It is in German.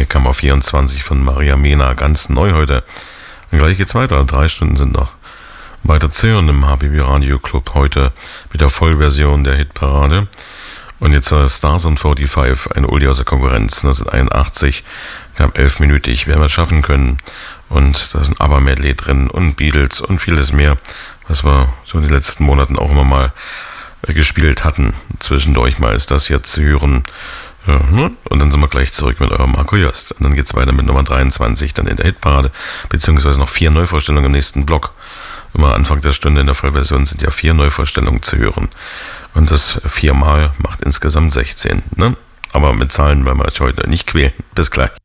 Kammer 24 von Maria Mena, ganz neu heute. Und gleich geht's weiter, 3 Stunden sind noch weiter zu hören im HBB Radio Club, heute mit der Vollversion der Hitparade. Und jetzt Stars on 45, eine Oldie aus der Konkurrenz, 1981, knapp 11-minütig, werden wir es schaffen können. Und da ist ein ABBA-Medley drin und Beatles und vieles mehr, was wir so in den letzten Monaten auch immer mal gespielt hatten. Zwischendurch mal ist das jetzt zu hören. Und dann sind wir gleich zurück mit eurem Marco Jost. Und dann geht's weiter mit Nummer 23, dann in der Hitparade, beziehungsweise noch 4 Neuvorstellungen im nächsten Block. Immer Anfang der Stunde in der Vollversion sind ja 4 Neuvorstellungen zu hören. Und das 4 Mal macht insgesamt 16. Ne? Aber mit Zahlen werden wir euch heute nicht quälen. Bis gleich.